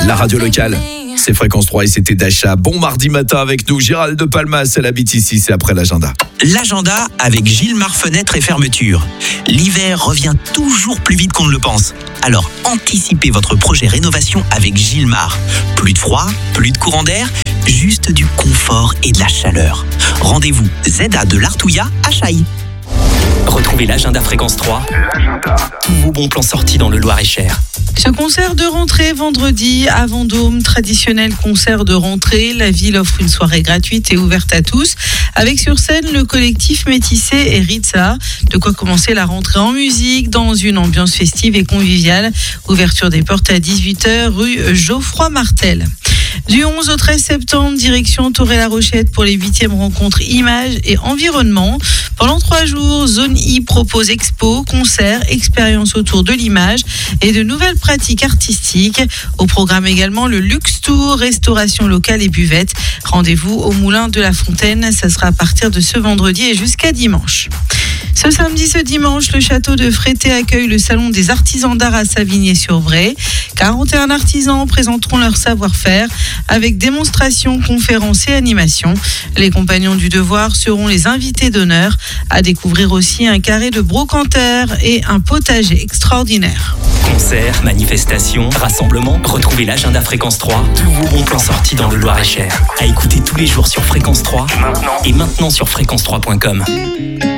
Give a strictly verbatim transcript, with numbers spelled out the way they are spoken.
la radio locale. C'est Fréquence trois et c'était Dacha. Bon mardi matin avec nous, Gérald de Palmas, elle habite ici, c'est après l'agenda. L'agenda avec Gilmar Fenêtre et Fermeture. L'hiver revient toujours plus vite qu'on ne le pense. Alors anticipez votre projet rénovation avec Gilmar. Plus de froid, plus de courant d'air, juste du confort et de la chaleur. Rendez-vous Z A de l'Artouillat à Chailly. Retrouvez l'agenda Fréquence trois. L'agenda. Tous vos bons plans sortis dans le Loir-et-Cher. Ce concert de rentrée vendredi à Vendôme, traditionnel concert de rentrée. La ville offre une soirée gratuite et ouverte à tous. Avec sur scène le collectif Métissé et Ritza. De quoi commencer la rentrée en musique dans une ambiance festive et conviviale. Ouverture des portes à dix-huit heures rue Geoffroy Martel. Du onze au treize septembre, direction Toré-la-Rochette pour les huitièmes rencontres Images et Environnement. Pendant trois jours, Zone I propose expo, concerts, expériences autour de l'image et de nouvelles pratiques artistiques. Au programme également le Luxe Tour, restauration locale et buvette. Rendez-vous au Moulin de la Fontaine, ça sera à partir de ce vendredi et jusqu'à dimanche. Ce samedi, ce dimanche, le château de Frété accueille le salon des artisans d'art à Savigné-sur-Bray. quarante et un artisans présenteront leur savoir-faire avec démonstrations, conférences et animations. Les compagnons du devoir seront les invités d'honneur. À découvrir aussi un carré de brocanteur et un potager extraordinaire. Concerts, manifestations, rassemblements, retrouvez l'agenda Fréquence trois. Tous vos bons plans sortis dans le Loir-et-Cher. À écouter tous les jours sur Fréquence trois maintenant. Et maintenant sur fréquence trois point com.